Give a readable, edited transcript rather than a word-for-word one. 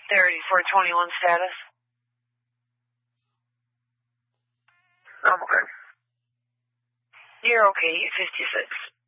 They're ready for a 21 status. I'm okay. You're okay, 56.